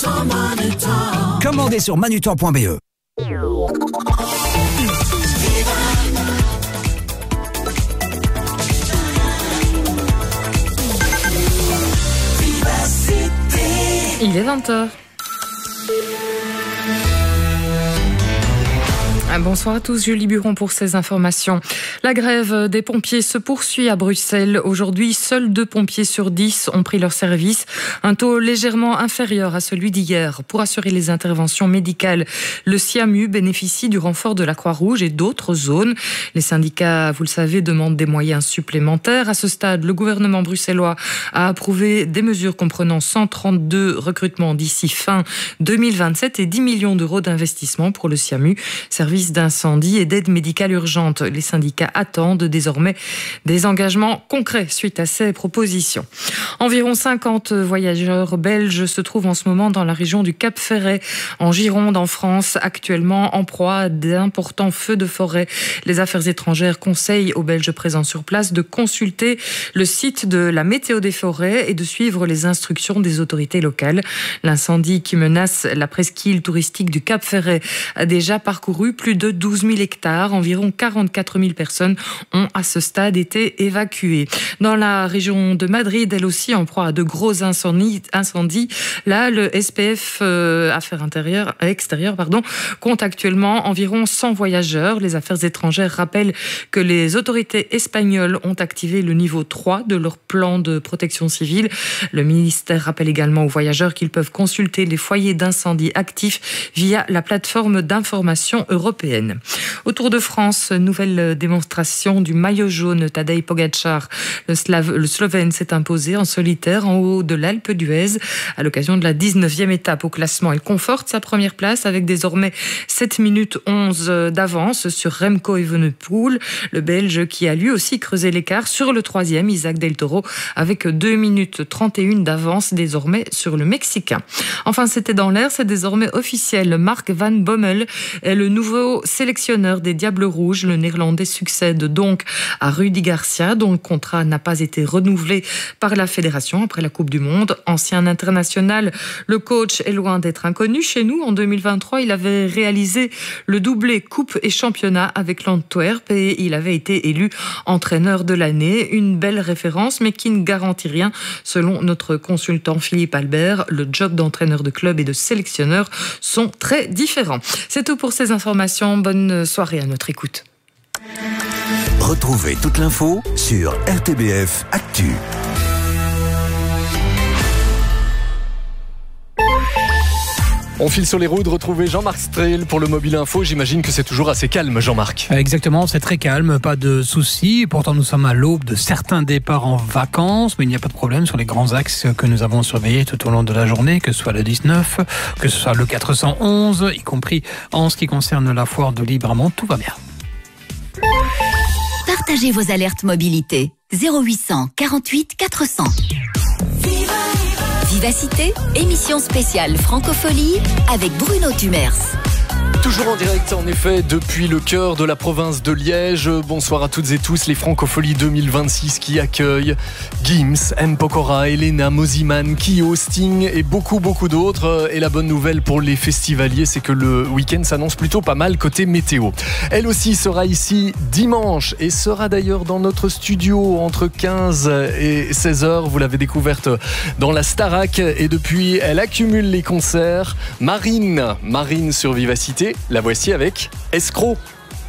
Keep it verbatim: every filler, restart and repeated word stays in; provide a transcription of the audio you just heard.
Commandez sur manutan point b e. Il est vingt heures. Bonsoir à tous, Julie Buron pour ces informations. La grève des pompiers se poursuit à Bruxelles. Aujourd'hui, seuls deux pompiers sur dix ont pris leur service, un taux légèrement inférieur à celui d'hier. Pour assurer les interventions médicales, le SIAMU bénéficie du renfort de la Croix-Rouge et d'autres zones. Les syndicats, vous le savez, demandent des moyens supplémentaires. À ce stade, le gouvernement bruxellois a approuvé des mesures comprenant cent trente-deux recrutements d'ici fin deux mille vingt-sept et dix millions d'euros d'investissement pour le SIAMU, service d'incendie et d'aide médicale urgente. Les syndicats attendent désormais des engagements concrets suite à ces propositions. Environ cinquante voyageurs belges se trouvent en ce moment dans la région du Cap Ferret, en Gironde, en France, actuellement en proie à d'importants feux de forêt. Les affaires étrangères conseillent aux Belges présents sur place de consulter le site de la météo des forêts et de suivre les instructions des autorités locales. L'incendie qui menace la presqu'île touristique du Cap Ferret a déjà parcouru plus de douze mille hectares. Environ quarante-quatre mille personnes ont à ce stade été évacuées. Dans la région de Madrid, elle aussi en proie à de gros incendies. incendies. Là, le S P F euh, Affaires intérieures, extérieures pardon, compte actuellement environ cent voyageurs. Les affaires étrangères rappellent que les autorités espagnoles ont activé le niveau trois de leur plan de protection civile. Le ministère rappelle également aux voyageurs qu'ils peuvent consulter les foyers d'incendie actifs via la plateforme d'information européenne. Au Tour de France, nouvelle démonstration du maillot jaune. Tadej Pogačar, le, Slave, le Slovène, s'est imposé en solitaire en haut de l'Alpe d'Huez à l'occasion de la dix-neuvième étape au classement. Il conforte sa première place avec désormais sept minutes onze d'avance sur Remco Evenepoel, le Belge qui a lui aussi creusé l'écart sur le troisième, Isaac Del Toro, avec deux minutes trente et une d'avance désormais sur le Mexicain. Enfin, c'était dans l'air, c'est désormais officiel. Mark Van Bommel est le nouveau sélectionneur des Diables Rouges. Le Néerlandais succède donc à Rudy Garcia, dont le contrat n'a pas été renouvelé par la fédération après la Coupe du Monde. Ancien international, le coach est loin d'être inconnu chez nous. En deux mille vingt-trois, il avait réalisé le doublé Coupe et Championnat avec l'Antwerp et il avait été élu entraîneur de l'année. Une belle référence, mais qui ne garantit rien. Selon notre consultant Philippe Albert, le job d'entraîneur de club et de sélectionneur sont très différents. C'est tout pour ces informations. Bonne soirée à notre écoute. Retrouvez toute l'info sur R T B F Actu. On file sur les routes, retrouver Jean-Marc Strehl pour le Mobile Info. J'imagine que c'est toujours assez calme, Jean-Marc. Exactement, c'est très calme, pas de soucis. Pourtant, nous sommes à l'aube de certains départs en vacances, mais il n'y a pas de problème sur les grands axes que nous avons surveillés tout au long de la journée, que ce soit le dix-neuf, que ce soit le quatre cent onze, y compris en ce qui concerne la foire de Libramont, tout va bien. Partagez vos alertes mobilité. zéro huit cent quarante-huit quatre cents. Vivacité, émission spéciale Francophonie avec Bruno Tumers. Toujours en direct, en effet, depuis le cœur de la province de Liège. Bonsoir à toutes et tous, les Francopholies deux mille vingt-six qui accueillent Gims, M. Pokora, Elena, Moziman, Kyo, Sting et beaucoup, beaucoup d'autres. Et la bonne nouvelle pour les festivaliers, c'est que le week-end s'annonce plutôt pas mal côté météo. Elle aussi sera ici dimanche et sera d'ailleurs dans notre studio entre quinze et seize heures. Vous l'avez découverte dans la Starac et depuis, elle accumule les concerts. Marine, Marine sur Vivacité. La voici avec Escroc.